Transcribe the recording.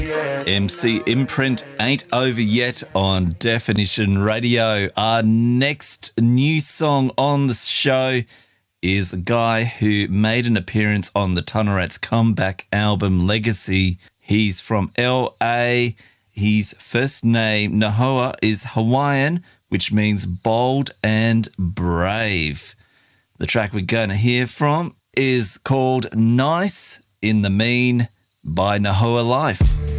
MC Imprint ain't over yet on Definition Radio. Our next new song on the show is a guy who made an appearance on the Tunnel Rats comeback album Legacy. He's from LA. His first name, Nahoa, is Hawaiian, which means bold and brave. The track we're going to hear from is called Nice in the Mean by Nahoa Life.